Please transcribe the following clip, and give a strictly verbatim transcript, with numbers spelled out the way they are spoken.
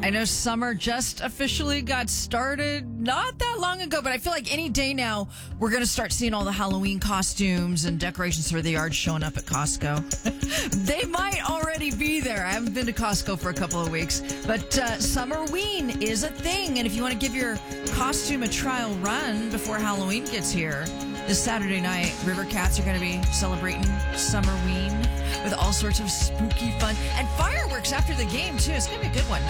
I know summer just officially got started not that long ago, but I feel like any day now we're going to start seeing all the Halloween costumes and decorations for the yard showing up at Costco. They might already be there. I haven't been to Costco for a couple of weeks, but uh, Summerween is a thing. And if you want to give your costume a trial run before Halloween gets here, this Saturday night, River Cats are going to be celebrating Summerween with all sorts of spooky fun and fireworks after the game, too. It's going to be a good one.